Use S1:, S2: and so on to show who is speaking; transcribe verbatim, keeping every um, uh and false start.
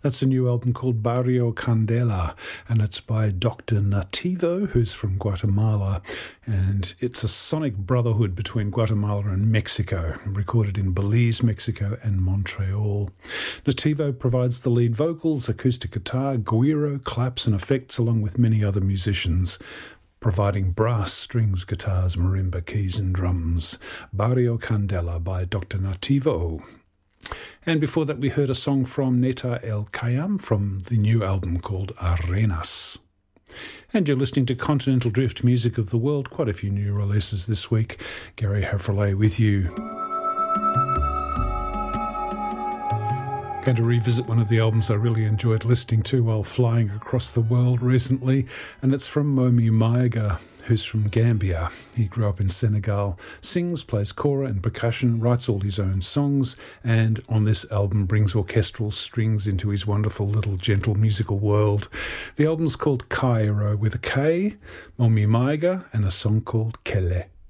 S1: That's a new album called Barrio Candela, and it's by Doctor Nativo, who's from Guatemala, and it's a sonic brotherhood between Guatemala and Mexico, recorded in Belize, Mexico, and Montreal. Nativo provides the lead vocals, acoustic guitar, guiro, claps, and effects, along with many other musicians, providing brass, strings, guitars, marimba, keys, and drums. Barrio Candela by Doctor Nativo. And before that, we heard a song from Neta El Kayam from the new album called Arenas. And you're listening to Continental Drift, music of the world. Quite a few new releases this week. Gary Havrillay with you. Going to revisit one of the albums I really enjoyed listening to while flying across the world recently, and it's from Momi Maiga, who's from Gambia. He grew up in Senegal, sings, plays kora and percussion, writes all his own songs, and on this album brings orchestral strings into his wonderful little gentle musical world. The album's called Cairo with a K, Momi Maiga, and a song called Kele.